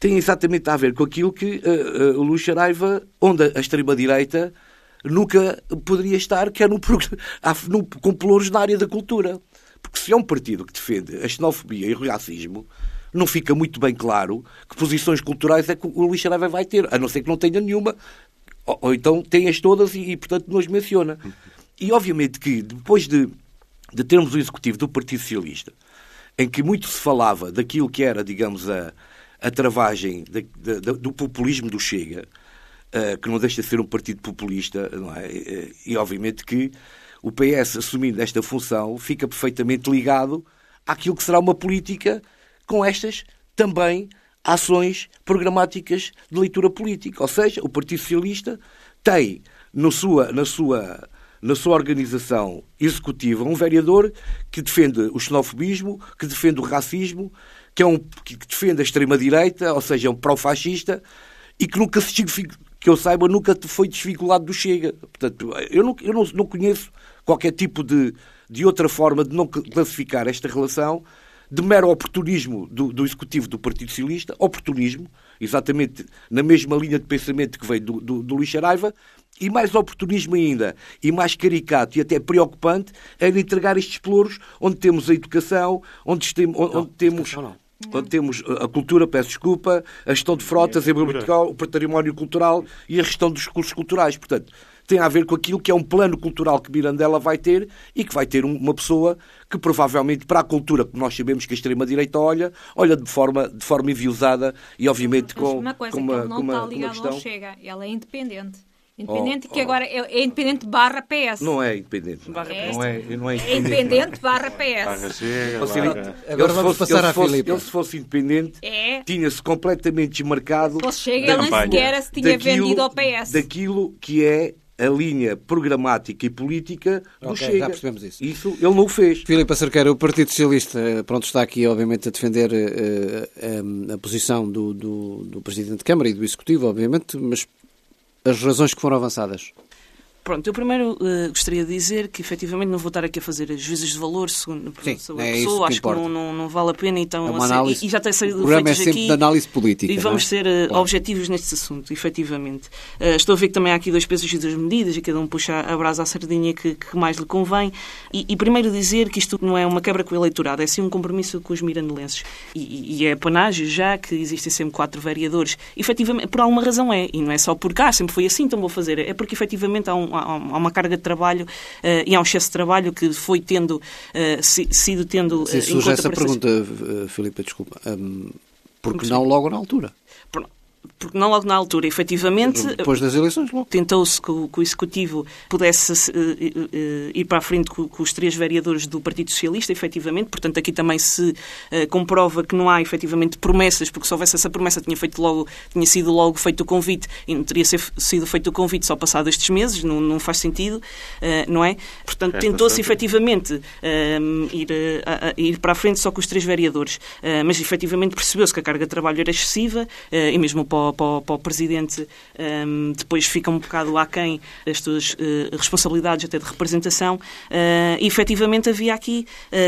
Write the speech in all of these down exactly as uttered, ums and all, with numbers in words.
tem exatamente a ver com aquilo que uh, uh, o Luís Saraiva, onde a extrema-direita nunca poderia estar, que é no, no, com pelouros na área da cultura. Porque se é um partido que defende a xenofobia e o racismo, não fica muito bem claro que posições culturais é que o Luís Saraiva vai ter, a não ser que não tenha nenhuma, ou, ou então tem-as todas e, e, portanto, não as menciona. E, obviamente, que depois de, de termos o executivo do Partido Socialista, em que muito se falava daquilo que era, digamos, a, a travagem de, de, de, do populismo do Chega, uh, que não deixa de ser um partido populista, não é? E, e, obviamente, que o P S, assumindo esta função, fica perfeitamente ligado àquilo que será uma política com estas também ações programáticas de leitura política. Ou seja, o Partido Socialista tem no sua, na, sua, na sua organização executiva um vereador que defende o xenofobismo, que defende o racismo, que, é um, que defende a extrema-direita, ou seja, é um pró-fascista, e que nunca se, que eu saiba, nunca foi desvinculado do Chega. Portanto, eu não, eu não, não conheço qualquer tipo de, de outra forma de não classificar esta relação de mero oportunismo do, do executivo do Partido Socialista, oportunismo, exatamente na mesma linha de pensamento que veio do, do, do Luís Saraiva, e mais oportunismo ainda, e mais caricato e até preocupante, é de entregar estes pelouros onde temos a educação, onde, tem, onde, não, onde temos... Onde temos a cultura, peço desculpa, a gestão de frotas, a o património cultural e a gestão dos recursos culturais. Portanto, tem a ver com aquilo que é um plano cultural que Mirandela vai ter e que vai ter uma pessoa que provavelmente para a cultura que nós sabemos que a extrema-direita olha, olha de forma, de forma enviosada e obviamente com, uma coisa, com uma, que ele não com uma, está ligado questão... ao Chega, ela é independente. Independente, oh, que oh. agora é, é independente barra P S. Não é independente. Não, é, não, é, não é independente. É independente barra P S. Barra... Agora vamos fosse, passar à fosse, Filipe. Ele, se fosse independente, é. tinha-se completamente desmarcado Ou Chega, ele nem sequer se tinha daquilo, vendido ao P S. daquilo que é a linha programática e política do okay, Chega. Já percebemos isso. Isso ele não o fez. Filipe Acerqueira, o Partido Socialista, pronto, está aqui, obviamente, a defender uh, a, a posição do, do, do Presidente de Câmara e do Executivo, obviamente, mas as razões que foram avançadas. Pronto, eu primeiro uh, gostaria de dizer que, efetivamente, não vou estar aqui a fazer juízes de valor segundo, Sim, sobre é a pessoa. Que acho importa. que não, não, não vale a pena. Então, é uma assim, análise, e, e já tem sido o programa é sempre aqui, de análise política. E vamos é? ser uh, claro. objetivos neste assunto, efetivamente. Uh, estou a ver que também há aqui dois pesos e duas medidas e cada um puxa a brasa à sardinha que, que mais lhe convém. E, e primeiro dizer que isto não é uma quebra com o eleitorado, é sim um compromisso com os mirandelenses. E, e é panágio já que existem sempre quatro vereadores. Efetivamente, por alguma razão é. E não é só porque ah, sempre foi assim, então vou fazer. É porque, efetivamente, há, um, há uma carga de trabalho Uh, e há um excesso de trabalho que foi tendo, uh, si, sido tendo... Uh, Sim, surge essa pergunta, uh, Filipe, desculpa. Um, porque não logo na altura? Por, porque não logo na altura, efetivamente... Depois das eleições, logo. Tentou-se que o, que o Executivo pudesse uh, uh, ir para a frente com, com os três vereadores do Partido Socialista, efetivamente. Portanto, aqui também se uh, comprova que não há, efetivamente, promessas, porque se houvesse essa promessa tinha, feito logo, tinha sido logo feito o convite e não teria ser, sido feito o convite só passado estes meses, não, não faz sentido, uh, não é? Portanto, tentou-se, efetivamente, uh, ir, uh, ir para a frente só com os três vereadores. Uh, mas, efetivamente, percebeu-se que a carga de trabalho era excessiva uh, e mesmo para, para, para o Presidente um, depois fica um bocado aquém as suas uh, responsabilidades até de representação uh, e efetivamente havia aqui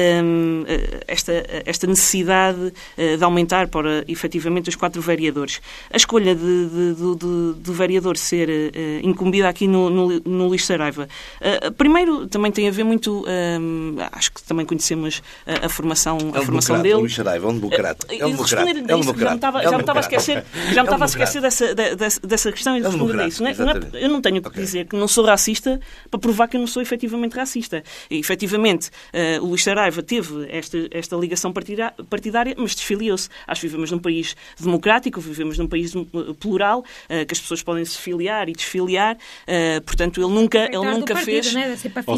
um, esta, esta necessidade uh, de aumentar para efetivamente os quatro vereadores. A escolha de, de, de, de, do vereador ser uh, incumbida aqui no, no, no Luís Saraiva uh, primeiro também tem a ver muito um, acho que também conhecemos a, a formação, a é um formação dele. Luís Saraiva é um democrata. Uh, é um democrata. É um democrata. Já me estava, já me estava a esquecer, já me estava a esquecer dessa, dessa, dessa questão e de responder a isso. Não é, não é, eu não tenho que okay. dizer que não sou racista para provar que eu não sou efetivamente racista. E, efetivamente, uh, o Luís Saraiva teve esta, esta ligação partidária, mas desfiliou-se. Acho que vivemos num país democrático, vivemos num país plural, uh, que as pessoas podem se filiar e desfiliar. Uh, portanto, ele nunca, ele nunca partido, fez... Né? Ele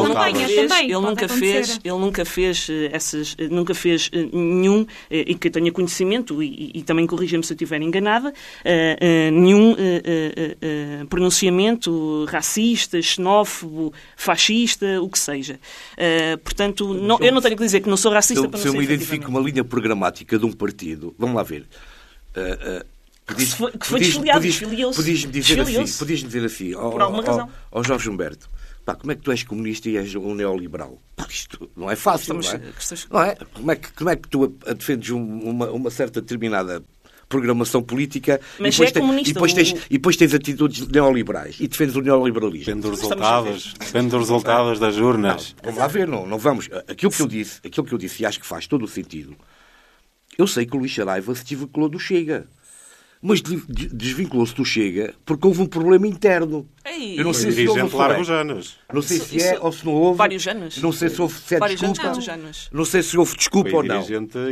nunca fez, ele nunca fez essas, nunca fez nenhum, e que eu tenha conhecimento, e, e também corrija-me se eu estiver enganada, uh, uh, nenhum uh, uh, uh, pronunciamento racista, xenófobo, fascista, o que seja. Uh, portanto, não, eu não tenho que dizer que não sou racista se para não ser. Se eu me identifico uma linha programática de um partido, vamos lá ver. Uh, uh, Podias, que foi, que foi desfiliado, desfiliou-se. Podias-me dizer assim, podias dizer assim ao, por alguma ao, razão. Ao Jorge Humberto, pá, como é que tu és comunista e és um neoliberal? Pá, isto não é fácil, não é? Não é? Como, é que, como é que tu defendes um, uma, uma certa determinada programação política mas e depois, é comunista, e, depois tens, e depois tens atitudes neoliberais e defendes o neoliberalismo. Depende dos resultados, depende dos resultados das urnas. Não, vamos lá ver, não, não vamos. Aquilo que eu disse, aquilo que eu disse e acho que faz todo o sentido. Eu sei que o Luís Saraiva se desvinculou do Chega. Mas desvinculou-se do Chega porque houve um problema interno. Ei, eu não sei se houve largos anos. Não sei isso, se é isso, ou se não houve. Vários anos. Não sei se houve se é desculpa. Anos. Não sei se houve desculpa ou não. Não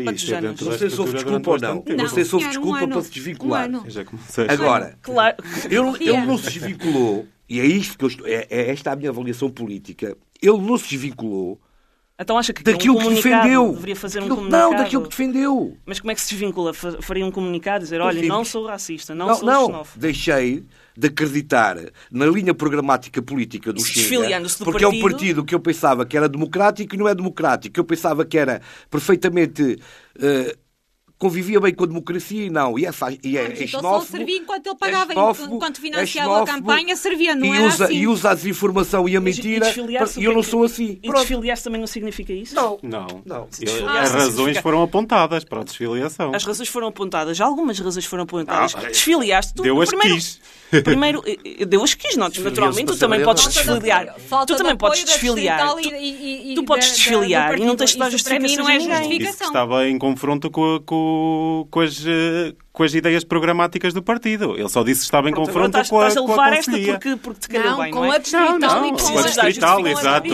sei se houve desculpa ou não. Não, não sei se houve desculpa um para se desvincular. Um Agora, claro. ele, ele não se desvinculou, e é isto que eu estou, é, é esta a minha avaliação política. Ele não se desvinculou. Então acha que daquilo um que defendeu. Deveria fazer daquilo, um comunicado? Não, daquilo que defendeu. Mas como é que se desvincula? Faria um comunicado dizer, olha, Enfim, não sou racista, não, não sou não, xenófobo. Deixei de acreditar na linha programática política do Chega, do porque partido. é um partido que eu pensava que era democrático e não é democrático. Eu pensava que era perfeitamente... Uh, convivia bem com a democracia e não. E é, e é, então é xenófobo, só servia enquanto ele pagava, é enquanto financiava é a campanha, servia, não e era usa, assim. E usa a desinformação e a mentira. E, e eu não sou assim. E desfiliar-se também não significa isso? Não. Não. não. Ah, as razões significa... foram apontadas para a desfiliação. As razões foram apontadas. Algumas razões foram apontadas. Ah, desfiliaste. Tu, deu as primeiro, quis. Primeiro, deu as quis, não, naturalmente. Tu também podes desfiliar. Tu também podes desfiliar. Tu podes desfiliar e não tens de dar justificação a ninguém. Isso estava em confronto com, com, com, as, com as ideias programáticas do partido. Ele só disse que estava em Pronto, confronto estás, com a, estás a com levar a esta porque, porque te calhou não, bem, com não é? a distrital não, não, e com a distrital, exato.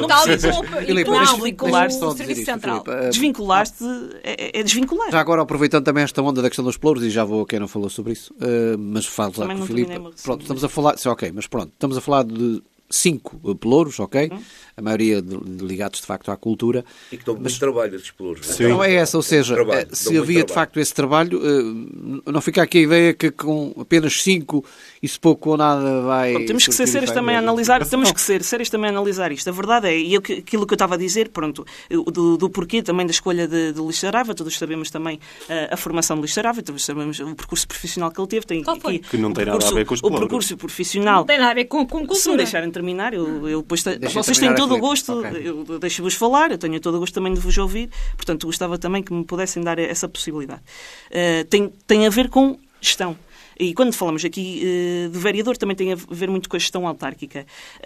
E com o Serviço Central. Desvinculaste é, é desvincular. Já agora, aproveitando também esta onda da questão dos pelouros, e já vou a quem não falou sobre isso, uh, mas falo lá com o Filipe. Pronto, estamos a falar... Ok, mas pronto, estamos a falar de cinco pelouros, ok? Hum. A maioria de, de ligados, de facto, à cultura. E que dão mas... muito trabalho esses pelouros. Sim. Não é essa, ou seja, trabalho, se havia, de facto, esse trabalho, não fica aqui a ideia que com apenas cinco isso pouco ou nada vai... Bom, temos que ser sérios também a analisar, temos que ser sérios também a analisar isto. A verdade é, e eu, aquilo que eu estava a dizer, pronto, do, do porquê também da escolha de, de Luís Saraiva, todos sabemos também a, a formação de Luís Saraiva, todos sabemos o percurso profissional que ele teve. Tem, aqui, que não tem nada a ver com os pelouros. O percurso profissional... Não tem nada a ver com, com cultura. Se me deixarem terminar, eu, eu depois... Deixa vocês têm todo o gosto, okay. Eu deixo-vos falar, eu tenho todo o gosto também de vos ouvir, portanto gostava também que me pudessem dar essa possibilidade. Uh, tem, tem a ver com gestão. E quando falamos aqui uh, de vereador, também tem a ver muito com a gestão autárquica.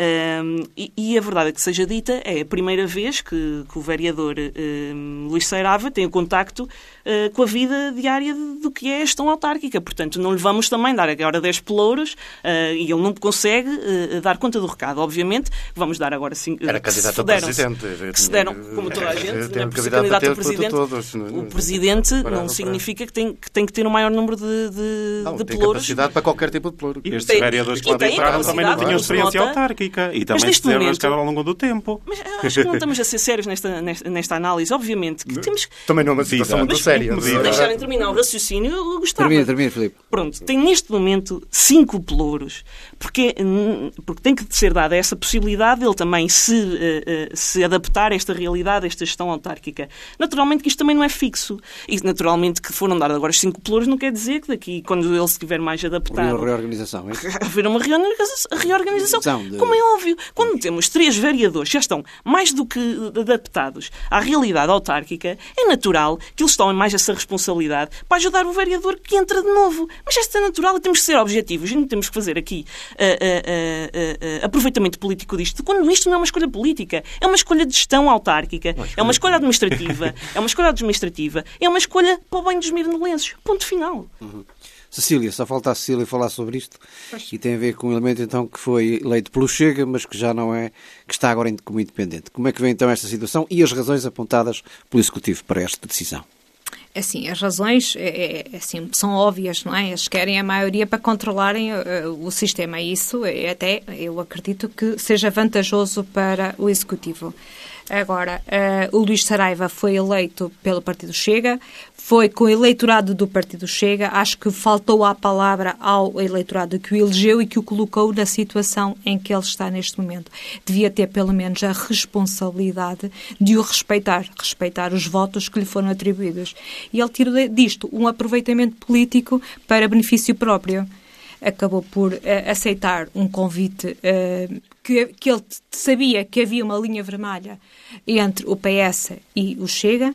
Uh, e, e a verdade é que seja dita, é a primeira vez que, que o vereador uh, Luís Saraiva tem o contacto uh, com a vida diária do que é a gestão autárquica. Portanto, não lhe vamos também dar agora dez pelouros uh, e ele não consegue uh, dar conta do recado. Obviamente, vamos dar agora cinco... Era candidato a presidente. Que se deram, como toda a gente, não é por ser candidato a presidente. Todos, não, o presidente não, não significa que tem, que tem que ter o maior número de, de, não, de tem pelouros. Capacidade para qualquer tipo de pelouro. E estes vereadores que lá entraram também não tinham experiência nota, autárquica e também se desenrascaram ao longo do tempo. Mas acho que não estamos a ser sérios nesta, nesta, nesta análise. Obviamente que temos... Também não é uma situação muito séria. Se deixarem terminar o raciocínio, eu gostava. Termina, termina, Filipe. Pronto, tem neste momento cinco pelouros, porque, porque tem que ser dada essa possibilidade de ele também se, uh, uh, se adaptar a esta realidade, a esta gestão autárquica. Naturalmente que isto também não é fixo. E naturalmente que foram dados agora os cinco pelouros não quer dizer que daqui, quando ele se estiver mais adaptado... Uma reorganização, é? Haver uma reorganização. reorganização. De... Como é óbvio, quando temos três vereadores que já estão mais do que adaptados à realidade autárquica, é natural que eles tomem mais essa responsabilidade para ajudar o vereador que entra de novo. Mas isto é natural e temos que ser objetivos. E não temos que fazer aqui uh, uh, uh, uh, aproveitamento político disto, quando isto não é uma escolha política. É uma escolha de gestão autárquica, uma é uma escolha administrativa, é uma escolha administrativa, é uma escolha para o bem dos mirnelenses. Ponto final. Uhum. Cecília, só falta a Cecília falar sobre isto e tem a ver com um elemento então que foi eleito pelo Chega, mas que já não é, que está agora como independente. Como é que vem então esta situação e as razões apontadas pelo Executivo para esta decisão? Assim, as razões é, é, assim, são óbvias, não é? Eles querem a maioria para controlarem uh, o sistema. E isso é, até, eu acredito que seja vantajoso para o Executivo. Agora, uh, o Luís Saraiva foi eleito pelo Partido Chega, foi com o eleitorado do Partido Chega. Acho que faltou a palavra ao eleitorado que o elegeu e que o colocou na situação em que ele está neste momento. Devia ter pelo menos a responsabilidade de o respeitar, respeitar os votos que lhe foram atribuídos. E ele tirou disto um aproveitamento político para benefício próprio. Acabou por uh, aceitar um convite uh, que, que ele sabia que havia uma linha vermelha entre o P S e o Chega.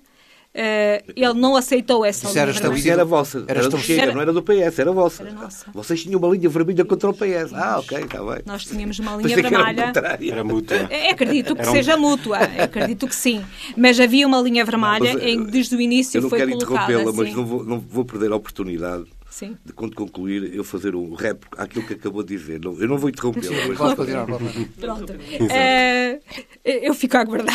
Uh, ele não aceitou essa Isso era linha A linha era vossa, era, Era do estabelecido. Chega, não era do P S, era vossa. Era nossa. Vocês tinham uma linha vermelha contra o P S. Ah, ok, está bem. Nós tínhamos uma linha Pensei que era o vermelha. contrário. Era mútua. É, acredito que Era um- seja mútua, acredito que sim. Mas havia uma linha vermelha Mas, em que desde o início Eu não foi quero colocada. interrompê-la, mas sim. não vou, não vou perder a oportunidade Sim. de, quando concluir, eu fazer um rap àquilo que acabou de dizer. Não, eu não vou interrompê-la. mas- Pode continuar, pode continuar. Pronto. Eh, eu fico a aguardar.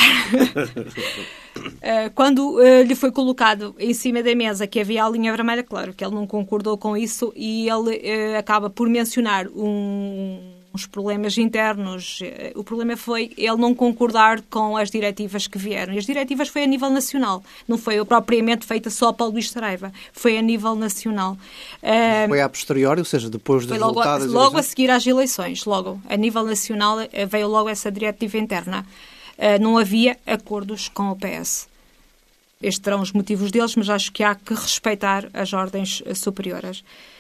Eh, quando eh, lhe foi colocado em cima da mesa que havia a linha vermelha, claro que ele não concordou com isso e ele eh, acaba por mencionar um, uns problemas internos. Eh, O problema foi ele não concordar com as diretivas que vieram. E as diretivas foi a nível nacional, não foi propriamente feita só para o Luís Saraiva, foi a nível nacional. Eh, Foi a posteriori, ou seja, depois dos Foi logo, a, resultados... das logo a eleições? seguir às eleições, logo. A nível nacional eh, veio logo essa diretiva interna. Eh, não havia acordos com o P S. Estes terão os motivos deles, mas acho que há que respeitar as ordens eh, superiores.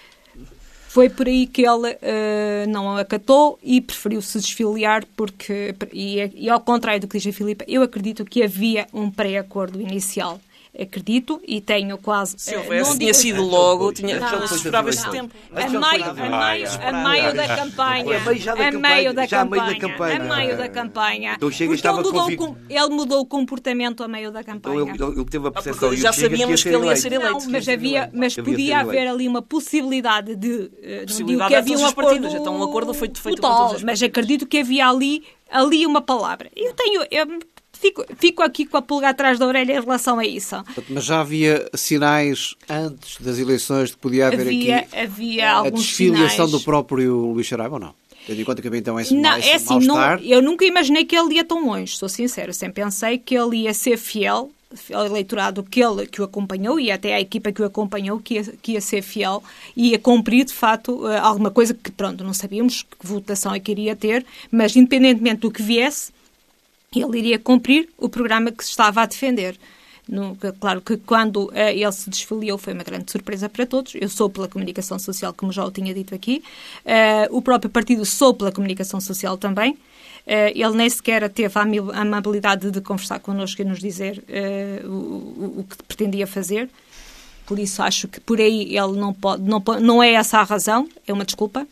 Foi por aí que ele eh, não acatou e preferiu se desfiliar, porque, e, e ao contrário do que diz a Filipa, eu acredito que havia um pré-acordo inicial. Acredito e tenho quase... Se eh, houvesse, não tinha digo- sido logo, tinha, Não, já não, se esperava esse não. tempo. A meio, a meio, a meio da campanha. A meio já da A meio da campanha, já a meio da campanha. campanha. A meio da campanha. Então Chega Porque estava ele mudou, convicto. com- ele mudou o comportamento a meio da Então campanha. ele, ele teve a Ah, percepção. porque e o já Chega sabíamos que ele ia ser eleito. Não, mas havia, mas Devia podia ser haver eleito. ali uma possibilidade de, eh, não Possibilidade digo que a havia todos um os acordo partidos, então um acordo foi feito com total, todos os mas partidos. acredito que havia ali, ali uma palavra. Eu tenho, eu fico, fico aqui com a pulga atrás da orelha em relação a isso. Mas já havia sinais antes das eleições de que podia haver Havia, aqui havia a alguns desfiliação sinais. do próprio Luís Saraiva ou não? Tendo em conta que havia então esse, Não, esse é assim, não, mal-estar. eu nunca imaginei que ele ia tão longe, sou sincero. Sempre pensei que ele ia ser fiel ao eleitorado que, ele, que o acompanhou e até à equipa que o acompanhou que ia, que ia ser fiel e ia cumprir, de fato, eh, alguma coisa que, pronto, não sabíamos que votação é que iria ter, mas independentemente do que viesse, ele iria cumprir o programa que se estava a defender. No, claro que quando uh, ele se desfiliou foi uma grande surpresa para todos. Eu sou pela comunicação social, como já o tinha dito aqui. Uh, o próprio partido sou pela comunicação social também. Uh, ele nem sequer teve a amabilidade de conversar connosco e nos dizer uh, o, o, o que pretendia fazer. Por isso acho que por aí ele não pode, não, não é essa a razão, é uma desculpa.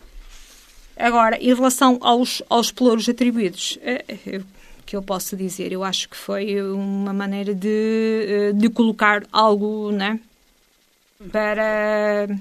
Agora, em relação aos, aos pelouros atribuídos, uh, eu que eu posso dizer. Eu acho que foi uma maneira de, de colocar algo, né, para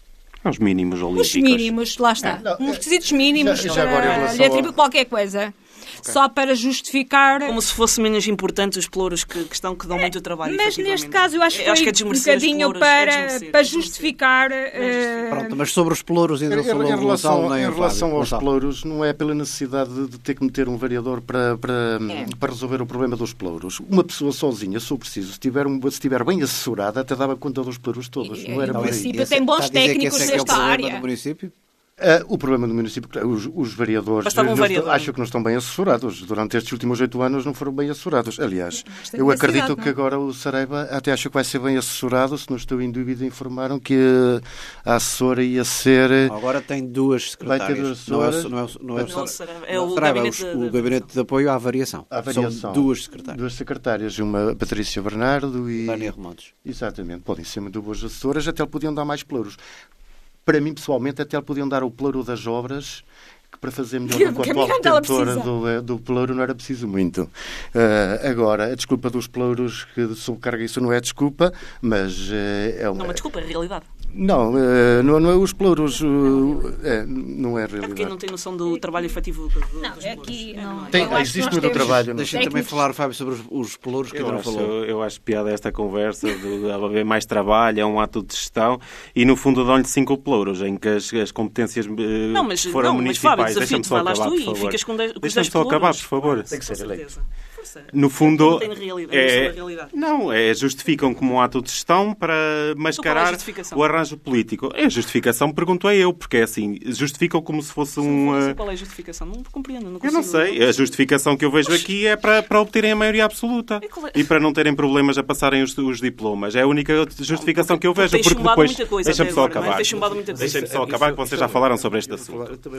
Os mínimos olímpicos. os mínimos, lá está. Não, Uns requisitos mínimos já- já agora em para relação lhe atribuir ao- qualquer coisa. Só para justificar... Como se fosse menos importante os pelouros que, que estão, que dão muito trabalho. Mas efetivamente. neste caso eu acho que foi é um desmerecer os bocadinho pelouros, é para, desmerecer, para é desmerecer. justificar... eh, Pronto, mas sobre os pelouros ainda Em, não em falou o relação, Gonçalo nem em o relação Fábio. aos Gonçalo. pelouros, não é pela necessidade de, de ter que meter um vereador para, para, É. para resolver o problema dos pelouros. Uma pessoa sozinha, se for preciso, se estiver, um- se estiver bem assessorada, até dava conta dos pelouros todos. E- Não era e- por e- aí. princípio Esse- tem bons está a dizer que técnicos esse é que é o nesta problema área. do município? Ah, o problema do município, os, os vereadores, Bastava um não- vereador. acho que não estão bem assessorados. Durante estes últimos oito anos não foram bem assessorados. Aliás, Bastante eu acredito necessidade, que não? agora o Saraiva até acho que vai ser bem assessorado. Se não estou em dúvida, informaram que a assessora ia ser... Agora tem duas Vai ter secretárias. duas Não é, o- assessoras. não é, o- não é, o Não, Saraiva. Saraiva, é o Saraiva, gabinete o, de- o gabinete de apoio à variação. à variação. São duas secretárias. Duas secretárias, uma Patrícia Bernardo e... Tânia Remontes. Exatamente, podem ser muito boas assessoras, até lhe podiam dar mais pelouros. Para mim, pessoalmente, até lhe podiam dar o pelouro das obras, que para fazer melhor Que- do que que a a atual mim não ela detentora precisa. do, eh, do pelouro não era preciso muito. Ah, agora, a desculpa dos pelouros que sobrecarga isso não é desculpa, mas eh, é uma... Não, mas desculpa, é realidade. Não, eh, não, não é os pelouros, uh, é, não é É porque realidade. não tem noção do trabalho efetivo do, do, Não, dos é pelouros. aqui É, não- é? Tem- eu acho que existe nós muito temos- trabalho. Não. Deixem também técnicos. falar, Fábio, sobre os, os pelouros que Eu ainda não acho, falou. eu acho piada esta conversa de, de haver mais trabalho, é um ato de gestão e, no fundo, dão-lhe cinco pelouros em que as, as competências eh, Não, mas, foram não, mas Fábio, municipais. Deixa-me desafio-te, só vai lá acabar, tu por e favor. ficas com dez com Deixa-me dez só acabar, por pelouros. favor. Tem que ser Com eleito. certeza. Força. No fundo, Não tem realidade, é, não é realidade. não, é, justificam como um ato de gestão para qual é a mascarar justificação? o arranjo político. É a justificação, pergunto a eu, porque é assim, justificam como se fosse Se não um... for assim, eh, qual é a justificação? Não compreendo, não Eu consigo. não sei, a justificação que eu vejo aqui é para, para obterem a maioria absoluta E qual é- e para não terem problemas a passarem os, os diplomas. É a única justificação que eu vejo, Tem porque chumbado depois... muita coisa Deixa-me até só agora, não é? acabar. Tem chumbado muita coisa. Deixem-me só Isso- acabar, que vocês já isso- falaram sobre este eu vou falar- assunto. Eu também vou falar sobre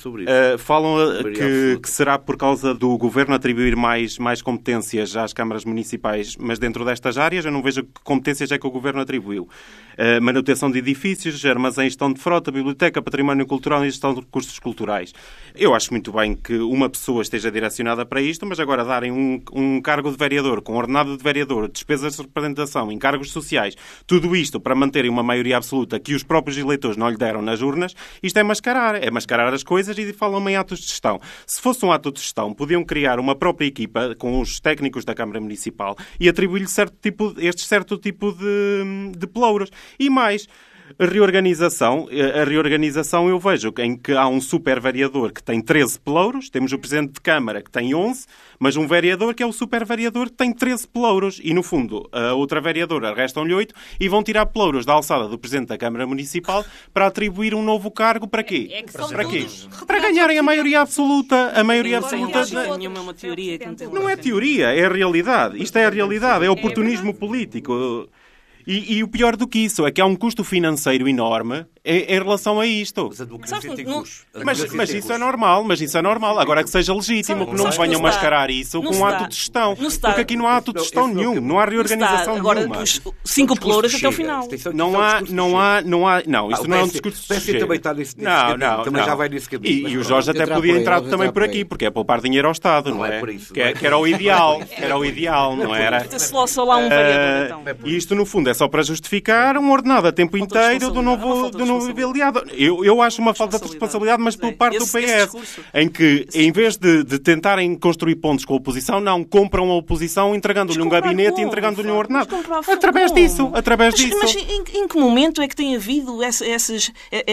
sobre isso. Uh, falam uh, que, que será por causa do Governo atribuir mais, mais competências às câmaras municipais, mas dentro destas áreas eu não vejo que competências é que o Governo atribuiu. Uh, manutenção de edifícios, armazéns, gestão de frota, biblioteca, património cultural e gestão de recursos culturais. Eu acho muito bem que uma pessoa esteja direcionada para isto, mas agora darem um, um cargo de vereador, com ordenado de vereador, despesas de representação, encargos sociais, tudo isto para manterem uma maioria absoluta que os próprios eleitores não lhe deram nas urnas, isto é mascarar. É mascarar as coisas e falam em atos de gestão. Se fosse um ato de gestão, podiam criar uma própria equipa com os técnicos da Câmara Municipal e atribuir-lhe certo tipo, este certo tipo de, de pelouros. E mais, a reorganização, a reorganização eu vejo em que há um super vereador que tem treze pelouros, temos o Presidente de Câmara que tem onze, mas um vereador que é o super vereador que tem treze pelouros e, no fundo, a outra vereadora restam-lhe oito e vão tirar pelouros da alçada do Presidente da Câmara Municipal para atribuir um novo cargo para quê? É que são para quê? todos Para ganharem a maioria absoluta. A maioria absoluta... Não é uma teoria. Que não, tem não é teoria, é a realidade. Isto é a realidade, é oportunismo político. E, e o pior do que isso é que há um custo financeiro enorme em, em relação a isto. Mas a democracia tem custos. Mas, mas isso é normal, mas isso é normal. Agora que seja legítimo, que não venham mascarar isso com um ato de gestão. Porque aqui não há ato de gestão nenhum, não há reorganização agora, nenhuma. Os cinco pelouros até o final. Não há, não há, não há, não, isto não é um discurso de Chega. Também está nesse Não, não, também já vai nesse caminho. E o Jorge até podia entrar também por aqui, porque é poupar dinheiro ao Estado, não é? Que era o ideal, era o ideal, não era? Só lá um vereador, então. E isto, no fundo, é só para justificar um ordenado a tempo inteiro do novo, do novo aliado. Eu, eu acho uma falta de responsabilidade, mas por parte do P S, em que, em vez de, de tentarem construir pontos com a oposição, não, compram a oposição entregando-lhe um gabinete e entregando-lhe um ordenado. Através disso, através mas, disso. Mas em, em que momento é que tem havido esse, esses,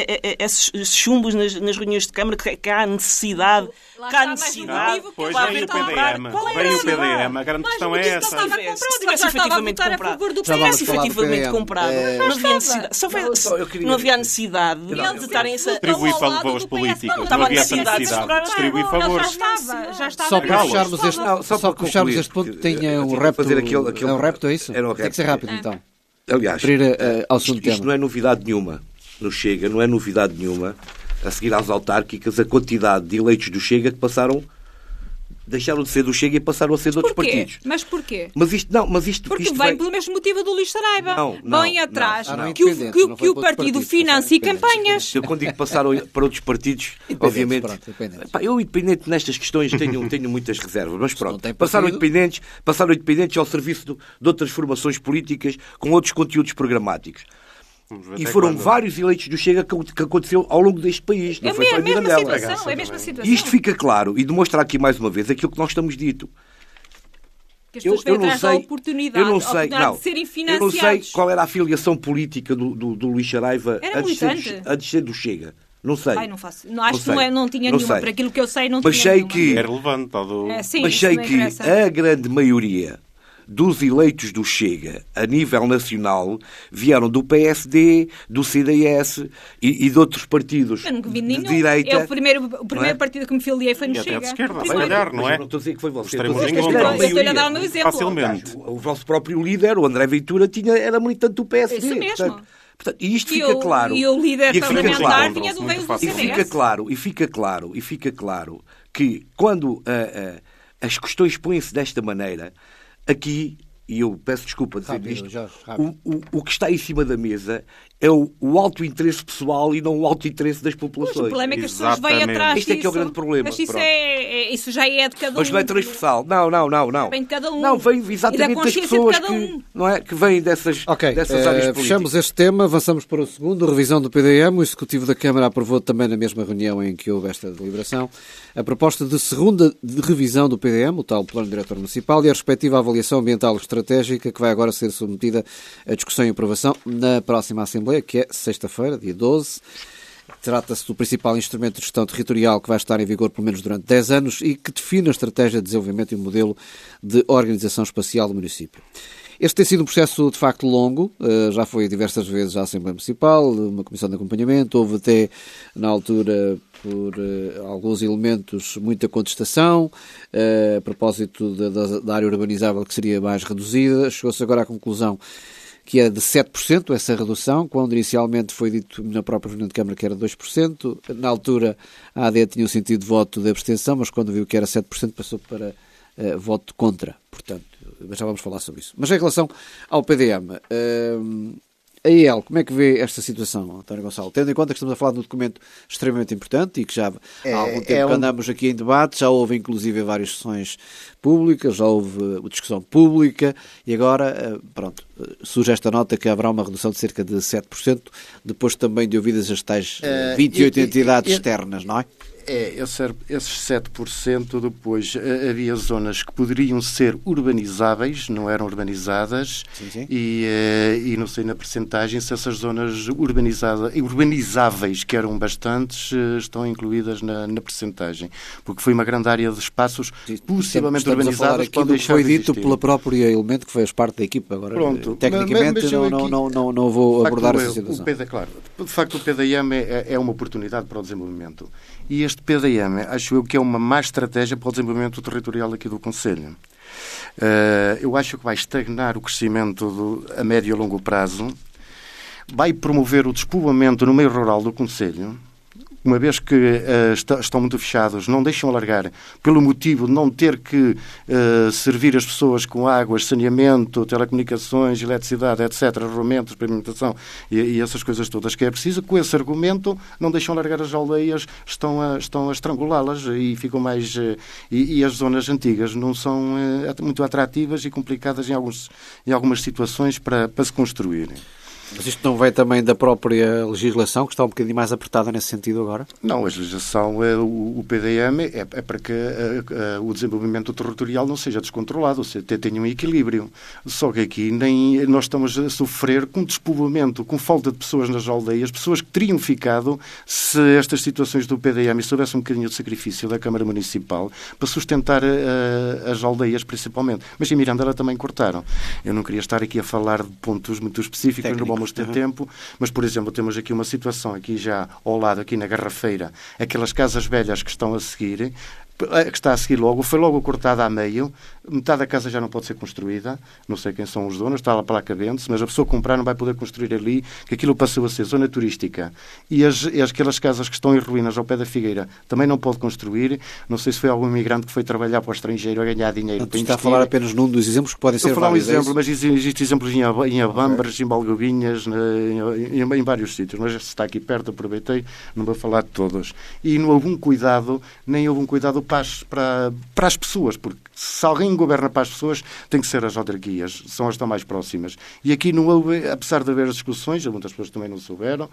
esses chumbos nas, nas reuniões de Câmara, que, que há necessidade... Que há necessidade... Pois vem o P D M, vem o P D M, a grande questão é essa. Se tivesse efetivamente comprado, se tivesse efetivamente comprado, não havia necessidade. Se houver, não havia necessidade de estarem essa... Distribuir favores políticos, não havia essa necessidade. Distribuir favores. Só para fecharmos este, só para fecharmos este ponto, tinha um repto, é um repto, é isso? Tem que ser rápido, então. Aliás, ao segundo tema. Isto não é novidade nenhuma. No Chega, não é novidade nenhuma. A seguir às autárquicas, a quantidade de eleitos do Chega que passaram, deixaram de ser do Chega e passaram a ser de outros partidos. Mas porquê? Mas isto não, mas isto porque isto vem vai... pelo mesmo motivo do Luís Saraiva. Não, não, vem atrás não, não. que o, que, que o partido financie campanhas. Eu quando digo que passaram para outros partidos, obviamente, pronto, independentes. Pá, eu independente nestas questões tenho, tenho muitas reservas, mas pronto, passaram independentes, passaram independentes ao serviço de, de outras formações políticas com outros conteúdos programáticos. E foram quando? vários eleitos do Chega que, que aconteceu ao longo deste país. Não é foi a só mesma Mirandela. situação, é a mesma situação. E isto fica claro e demonstra aqui mais uma vez aquilo que nós estamos dito. Que as pessoas eu, eu não sei, oportunidade, eu não sei, oportunidade não, de serem eu financiados. não sei qual era a filiação política do, do, do Luís Saraiva era a descer, a descer do Chega. Não sei. Ai, não faço. Não, acho não que não, é, não tinha não nenhuma. Sei. Por aquilo que eu sei, não mas tinha sei nenhuma. que, é relevante. Todo... É, sim, mas sei que a grande maioria dos eleitos do Chega, a nível nacional, vieram do P S D, do C D S e, e de outros partidos eu nunca vi nenhum. de direita. Eu, o primeiro, o primeiro é? partido que me filiei foi no e Chega. Até de esquerda, se primeiro. calhar, não é? Mas eu não estou a dizer que foi você. Estaremos em conta. Eu estou-lhe a dar o meu exemplo. Facilmente. O vosso próprio líder, o André Ventura, tinha, era militante do P S D. Isso mesmo. Portanto, portanto, e isto e fica o, claro. E o líder e fica parlamentar claro, vinha do veio do e C D S. fica claro, e fica claro, e fica claro que quando uh, uh, as questões põem-se desta maneira, aqui, e eu peço desculpa dizer rápido, isto, já, o, o, o que está em cima da mesa é o, o alto interesse pessoal e não o alto interesse das populações. Mas o problema é que as pessoas vêm Exatamente. atrás Este é disso. que é o grande problema. Mas isso, Pronto. é, é, isso já é de cada um. Mas não é transversal. Não, não, não, não. Vem de cada um. Não, vem E exatamente da das consciência pessoas de cada um. que, não é, que vêm dessas, Ok, dessas eh, áreas políticas. fechamos este tema, avançamos para o segundo, revisão do P D M. O Executivo da Câmara aprovou também na mesma reunião em que houve esta deliberação a proposta de segunda de revisão do P D M, o tal Plano Diretor Municipal, e a respectiva avaliação ambiental estratégica que vai agora ser submetida à discussão e aprovação na próxima Assembleia, que é sexta-feira, dia doze. Trata-se do principal instrumento de gestão territorial que vai estar em vigor pelo menos durante dez anos e que define a estratégia de desenvolvimento e o modelo de organização espacial do município. Este tem sido um processo, de facto, longo. Já foi diversas vezes à Assembleia Municipal, uma comissão de acompanhamento. Houve até, na altura, por alguns elementos, muita contestação a propósito da, da área urbanizável que seria mais reduzida. Chegou-se agora à conclusão que é de sete por cento, essa redução, quando inicialmente foi dito na própria reunião de Câmara que era dois por cento. Na altura, a A D tinha um sentido de voto de abstenção, mas quando viu que era sete por cento passou para uh, voto contra. Portanto, já vamos falar sobre isso. Mas em relação ao P D M... Uh, A I E L, como é que vê esta situação, António Gonçalo? Tendo em conta que estamos a falar de um documento extremamente importante e que já é, há algum tempo é um... que andamos aqui em debate, já houve inclusive várias sessões públicas, já houve discussão pública e agora, pronto, surge esta nota que haverá uma redução de cerca de sete por cento, depois também de ouvidas as tais uh, vinte e oito e, entidades e, e, externas, não é? É, esses sete por cento depois havia zonas que poderiam ser urbanizáveis, não eram urbanizadas, sim, sim. E, e não sei na percentagem se essas zonas urbanizadas, urbanizáveis, que eram bastantes, estão incluídas na, na percentagem, porque foi uma grande área de espaços possivelmente Estamos urbanizados. A falar aqui do que foi dito pela própria Elemento, que fez parte da equipa. Agora, Pronto, tecnicamente, mas, mas não, aqui, não, não, não vou facto, abordar essa situação. O P D, claro, de facto, o P D M é, é uma oportunidade para o desenvolvimento. E este P D M, acho eu que é uma má estratégia para o desenvolvimento territorial aqui do Conselho. Uh, eu acho que vai estagnar o crescimento do, a médio e a longo prazo, vai promover o despovoamento no meio rural do Conselho, uma vez que uh, está, estão muito fechados, não deixam alargar, pelo motivo de não ter que uh, servir as pessoas com águas, saneamento, telecomunicações, eletricidade, etcétera, arrumamentos, pavimentação e, e essas coisas todas que é preciso. Com esse argumento, não deixam alargar as aldeias, estão a, estão a estrangulá-las e ficam mais... Uh, e, e as zonas antigas não são uh, muito atrativas e complicadas em, alguns, em algumas situações para, para se construírem. Mas isto não vem também da própria legislação, que está um bocadinho mais apertada nesse sentido agora? Não, a legislação, o, o P D M é, é para que a, a, o desenvolvimento territorial não seja descontrolado, ou seja, tenha um equilíbrio. Só que aqui nem nós estamos a sofrer com despovoamento, com falta de pessoas nas aldeias, pessoas que teriam ficado se estas situações do P D M, se houvesse um bocadinho de sacrifício da Câmara Municipal para sustentar a, as aldeias principalmente. Mas em Mirandela também cortaram. Eu não queria estar aqui a falar de pontos muito específicos, Técnico. Não vamos ter uhum. tempo, mas, por exemplo, temos aqui uma situação aqui já ao lado, aqui na Garrafeira, aquelas casas velhas que estão a seguir, que está a seguir logo, foi logo cortada a meio, metade da casa já não pode ser construída, não sei quem são os donos, está lá para lá cabendo-se, mas a pessoa comprar não vai poder construir ali, que aquilo passou a ser zona turística. E as, e aquelas casas que estão em ruínas ao pé da Figueira também não pode construir, não sei se foi algum imigrante que foi trabalhar para o estrangeiro a ganhar dinheiro. Então, está a falar apenas num dos exemplos que podem ser vários. Estou a falar um exemplo, é mas existem exemplos em Abambras, okay. em Balgovinhas, em, em, em vários sítios, mas se está aqui perto, aproveitei, não vou falar de todos. E não houve um cuidado, nem houve um cuidado para as, para, para as pessoas, porque se alguém governa para as pessoas, tem que ser as autarquias, são as que estão mais próximas. E aqui não houve, apesar de haver as discussões, muitas pessoas também não souberam.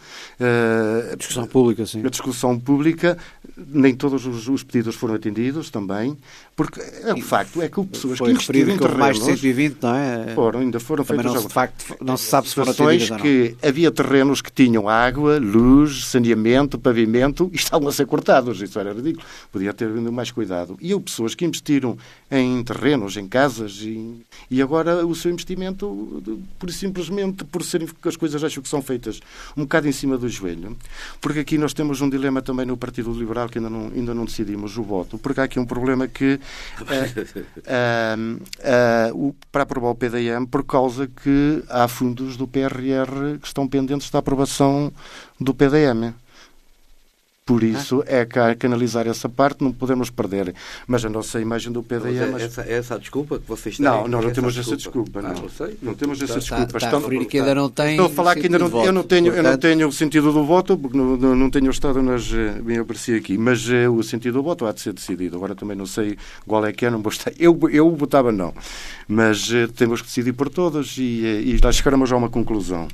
Uh, a discussão pública, sim. A discussão pública, nem todos os, os pedidos foram atendidos também, porque é, o facto é que houve pessoas foi que investiram em terrenos... mais de cento e vinte, não é? Foram, ainda foram também feitos... Não, de facto, não se sabe se foram atendidas ou não. Que havia terrenos que tinham água, luz, saneamento, pavimento, e estavam a ser cortados. Isso era ridículo. Podia ter havido mais cuidado. E houve pessoas que investiram em terrenos, em casas, e, e agora o seu investimento, por simplesmente por serem as coisas acho que são feitas um bocado em cima do joelho, porque aqui nós temos um dilema também no Partido Liberal que ainda não, ainda não decidimos o voto, porque há aqui um problema que uh, uh, uh, uh, para aprovar o P D M, por causa que há fundos do P R R que estão pendentes da aprovação do P D M. Por isso é que há que analisar essa parte, não podemos perder. Mas a nossa imagem do P D M... Mas essa, essa desculpa que vocês têm... Não, nós não temos essa desculpa. Não, ah, não sei. Não temos essa está, desculpa. Está, está a referir que ainda não tem... Estou a falar que ainda não, voto, eu, não tenho, portanto... eu não tenho o sentido do voto, porque não, não, não tenho estado nas... Bem, eu apareci aqui. Mas uh, o sentido do voto há de ser decidido. Agora também não sei qual é que é, não vou estar... Eu, eu votava não. Mas uh, temos que decidir por todos e, uh, e lá chegaremos a uma conclusão.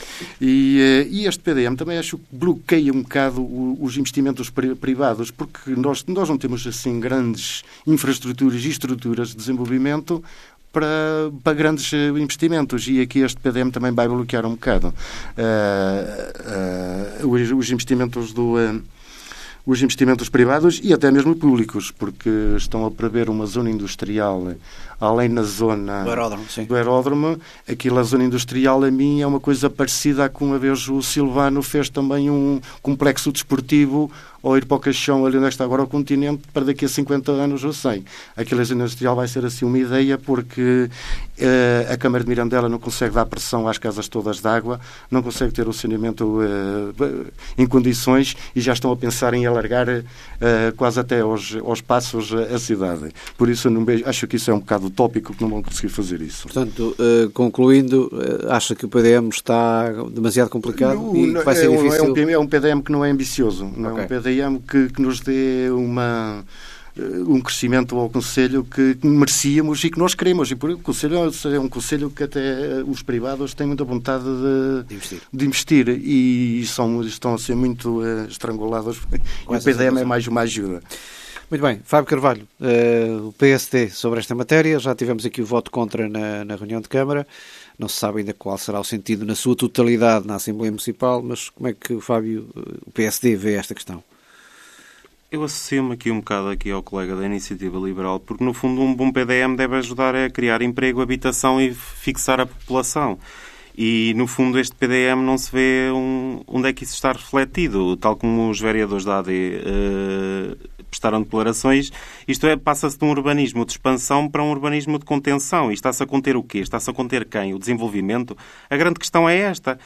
E, e este P D M também acho que bloqueia um bocado os investimentos privados, porque nós, nós não temos assim grandes infraestruturas e estruturas de desenvolvimento para, para grandes investimentos, e aqui este P D M também vai bloquear um bocado uh, uh, os, os investimentos do... Uh, os investimentos privados e até mesmo públicos, porque estão a prever uma zona industrial além na zona do aeródromo, sim. do aeródromo. Aquilo, a zona industrial, a mim, é uma coisa parecida a que uma vez o Silvano fez também um complexo desportivo ou ir para o caixão ali onde está agora o continente para daqui a cinquenta anos ou cem. Aquela zona industrial vai ser assim uma ideia porque uh, a Câmara de Mirandela não consegue dar pressão às casas todas de água, não consegue ter o saneamento uh, em condições e já estão a pensar em alargar uh, quase até aos, aos passos a cidade. Por isso, não vejo, acho que isso é um bocado utópico que não vão conseguir fazer isso. Portanto, uh, concluindo, uh, acha que o P D M está demasiado complicado não, e que vai ser é, difícil? É um, é um P D M que não é ambicioso. Não Okay. é um P D M que, que nos dê uma... um crescimento ao Conselho que merecíamos e que nós queremos. E por o Conselho é um Conselho que até os privados têm muita vontade de, de, investir. de investir e são, estão a ser muito uh, estrangulados. E o P D M é mais uma ajuda. Muito bem. Fábio Carvalho, uh, o P S D sobre esta matéria. Já tivemos aqui o voto contra na, na reunião de Câmara. Não se sabe ainda qual será o sentido na sua totalidade na Assembleia Municipal, mas como é que o Fábio, o P S D, vê esta questão? Eu associo-me aqui um bocado aqui ao colega da Iniciativa Liberal, porque no fundo um bom P D M deve ajudar a criar emprego, habitação e fixar a população. E no fundo este P D M não se vê um, onde é que isso está refletido, tal como os vereadores da A D uh, prestaram declarações. Isto é, passa-se de um urbanismo de expansão para um urbanismo de contenção. E está-se a conter o quê? Está-se a conter quem? O desenvolvimento? A grande questão é esta.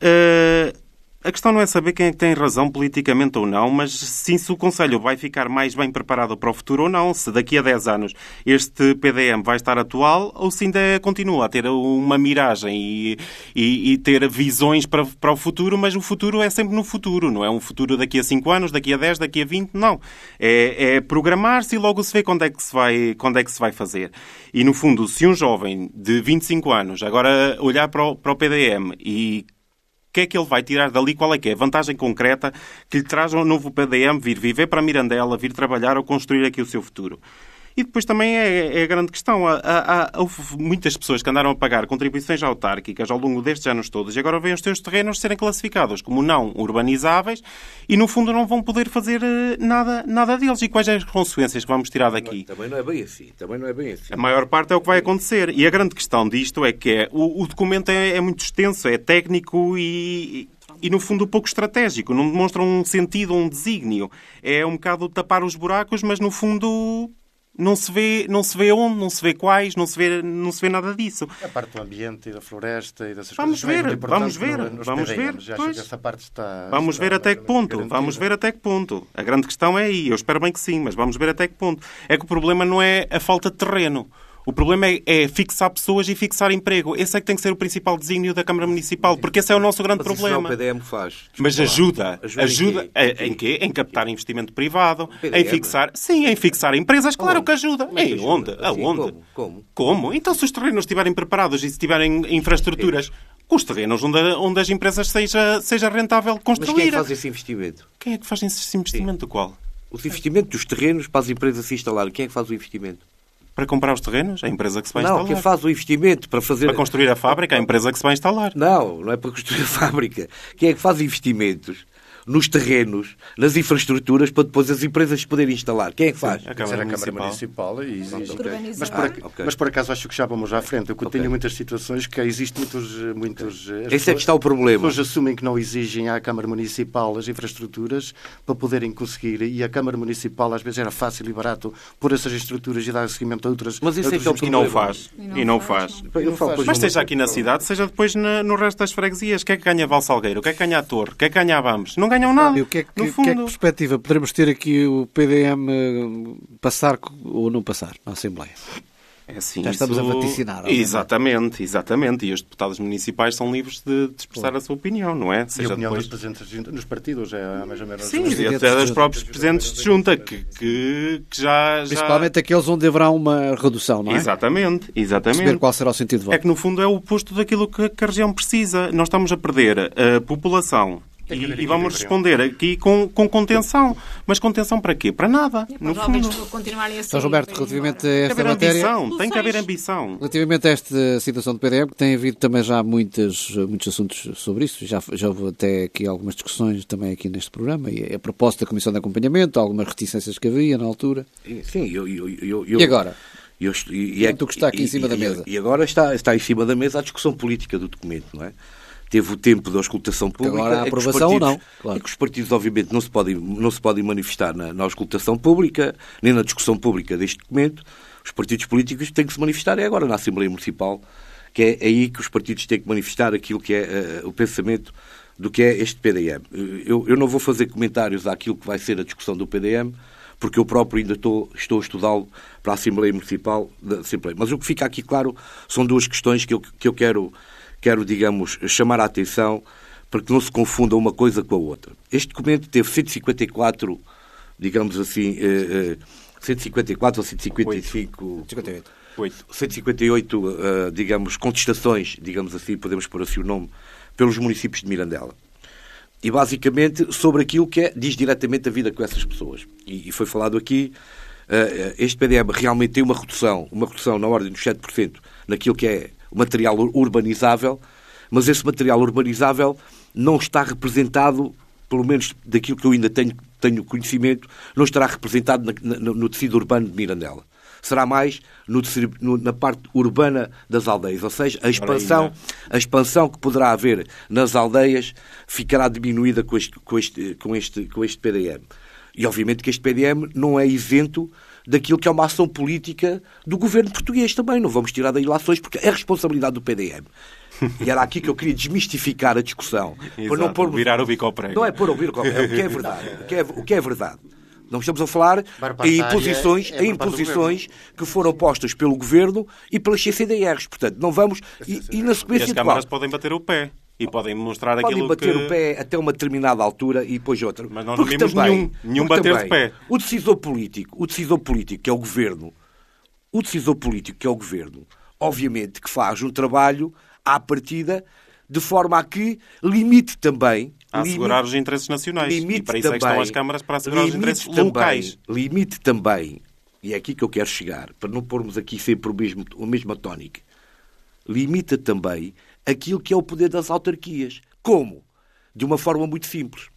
Uh, A questão não é saber quem é que tem razão politicamente ou não, mas sim se o Conselho vai ficar mais bem preparado para o futuro ou não, se daqui a dez anos este P D M vai estar atual ou se ainda continua a ter uma miragem e, e, e ter visões para, para o futuro, mas o futuro é sempre no futuro, não é um futuro daqui a cinco anos, daqui a dez, daqui a vinte, não. É, é programar-se e logo se vê quando é, que se vai, quando é que se vai fazer. E no fundo, se um jovem de vinte e cinco anos agora olhar para o, para o P D M e o que é que ele vai tirar dali? Qual é que é a vantagem concreta que lhe traz um novo P D M vir viver para Mirandela, vir trabalhar ou construir aqui o seu futuro? E depois também é, é a grande questão. Há, há, houve muitas pessoas que andaram a pagar contribuições autárquicas ao longo destes anos todos e agora vêm os seus terrenos serem classificados como não urbanizáveis e, no fundo, não vão poder fazer nada, nada deles. E quais são as consequências que vamos tirar daqui? Também não é bem assim. Também não é bem assim. A maior parte é o que vai acontecer. E a grande questão disto é que é, o, o documento é, é muito extenso, é técnico e... E, no fundo, pouco estratégico. Não demonstra um sentido, um desígnio. É um bocado tapar os buracos, mas, no fundo, não se vê, não se vê onde, não se vê quais, não se vê, não se vê nada disso. A parte do ambiente e da floresta e dessas vamos coisas. Ver, é vamos ver, no, vamos ver. Acho que essa parte está, vamos está ver até que ponto. garantida. Vamos ver até que ponto. A grande questão é aí. Eu espero bem que sim, mas vamos ver até que ponto. É que o problema não é a falta de terreno. O problema é, é fixar pessoas e fixar emprego. Esse é que tem que ser o principal desígnio da Câmara Municipal, porque esse é o nosso grande mas problema. Isso não o P D M faz. Desculpa Mas ajuda. ajuda, Ajuda em quê? em quê? Em captar investimento privado, P D M? em fixar... Sim, em fixar empresas, claro Onde? que ajuda. Como é que Em ajuda? onde? Assim, Aonde? como? Como? Como? Então, se os terrenos estiverem preparados e se tiverem infraestruturas, com os terrenos onde, onde as empresas seja, seja rentável construir. Mas quem é que faz esse investimento? Quem é que faz esse investimento do qual? O investimento dos terrenos para as empresas se instalarem. Quem é que faz o investimento? Para comprar os terrenos? A empresa que se vai não, instalar. quem faz o investimento para fazer... Para construir a fábrica? A empresa que se vai instalar. Não, não é para construir a fábrica. Quem é que faz investimentos nos terrenos, nas infraestruturas, para depois as empresas poderem instalar? Quem é que faz? Sim, a Câmara Câmara Municipal, Municipal e exige. Okay. Mas, por, Ah, okay. mas por acaso acho que já vamos à frente. Eu Okay. tenho muitas situações que existem muitos... muitos as Esse pessoas, é que está o problema. As pessoas assumem que não exigem à Câmara Municipal as infraestruturas para poderem conseguir. E a Câmara Municipal às vezes era fácil e barato pôr essas estruturas e dar seguimento a outras... Mas esse é que é o E não o problema. faz. E não o faz. Eu falo, pois, Mas não- seja aqui na cidade, seja depois na, no resto das freguesias. Quem é que ganha Val Salgueiro? Quem é que ganha a Torre? Quem é que ganha a Vamos? Não ganham nada. E o que é que, no que, fundo... é que perspectiva? Poderemos ter aqui o P D M uh, passar ou não passar na Assembleia? É assim, Já estamos isso... a vaticinar. Obviamente. Exatamente, exatamente. E os deputados municipais são livres de, de expressar a sua opinião, não é? E a Seja opinião depois... dos presidentes nos partidos é mais ou menos... Sim, presidentes e até de dos junta. próprios presidentes de junta, que, que, que já, já... Principalmente aqueles onde haverá uma redução, não é? Exatamente, Perceber exatamente. qual será o sentido de voto. É que, no fundo, é o oposto daquilo que, que a região precisa. Nós estamos a perder a população. Tem que haver E, e vamos equilíbrio. responder aqui com, com contenção. Mas contenção para quê? Para nada. E para No os jovens fundo. continuarem assim. São Roberto, para ir relativamente a embora. Tem que esta haver matéria, ambição. Tem que haver ambição. relativamente a esta situação do P D M, tem havido também já muitas, muitos assuntos sobre isso. Já, já houve até aqui algumas discussões também aqui neste programa. E a proposta da Comissão de Acompanhamento, algumas reticências que havia na altura. Sim, eu... eu, eu, eu E agora? Eu, e, e, Quanto que está aqui em cima e, da e, mesa? E agora está, está em cima da mesa a discussão política do documento, não é? teve o tempo da auscultação pública. Agora a aprovação ou não. Claro. É que os partidos, obviamente, não se podem, não se podem manifestar na, na auscultação pública, nem na discussão pública deste documento. Os partidos políticos têm que se manifestar é agora na Assembleia Municipal, que é aí que os partidos têm que manifestar aquilo que é uh, o pensamento do que é este P D M. Eu, eu não vou fazer comentários àquilo que vai ser a discussão do P D M, porque eu próprio ainda estou, estou a estudá-lo para a Assembleia Municipal da Assembleia. Mas o que fica aqui claro são duas questões que eu, que eu quero, quero, digamos, chamar a atenção para que não se confunda uma coisa com a outra. Este documento teve cento e cinquenta e quatro, digamos assim, eh, eh, cento e cinquenta e quatro ou cento e cinquenta e cinco... cinquenta e oito. cento e cinquenta e oito, uh, digamos, contestações, digamos assim, podemos pôr assim o nome, pelos municípios de Mirandela. E, basicamente, sobre aquilo que é, diz diretamente a vida com essas pessoas. E, e foi falado aqui, uh, este P D M realmente tem uma redução, uma redução na ordem dos sete por cento naquilo que é o material urbanizável, mas esse material urbanizável não está representado, pelo menos daquilo que eu ainda tenho, tenho conhecimento, não estará representado na, na, no tecido urbano de Mirandela. Será mais no, no, na parte urbana das aldeias. Ou seja, a expansão, a expansão que poderá haver nas aldeias ficará diminuída com este, com este, com este, com este P D M. E, obviamente, que este P D M não é isento daquilo que é uma ação política do governo português também. Não vamos tirar daí ilações, porque é responsabilidade do P D M. E era aqui que eu queria desmistificar a discussão. Exato, para não pôr... virar o bico ao prego. Não é pôr o bico ao prego, é o que é verdade. O que é, o que é verdade. Não estamos a falar em imposições, é, é em imposições que foram postas pelo Governo e pelas C C D Rs. Portanto, não vamos... E, e na sequência e as câmaras podem bater o pé e podem mostrar podem aquilo bater que... o pé até uma determinada altura e depois outra. Mas nós não vimos nenhum, nenhum bater também, de pé. O decisor político, o decisor político que é o Governo, o decisor político que é o Governo, obviamente que faz um trabalho à partida de forma a que limite também... A assegurar limite, os interesses nacionais. E para isso também, é que estão as câmaras, para assegurar os interesses também, locais. Limite também, e é aqui que eu quero chegar, para não pormos aqui sempre o mesmo, a mesma tónica, limita também aquilo que é o poder das autarquias. Como? De uma forma muito simples.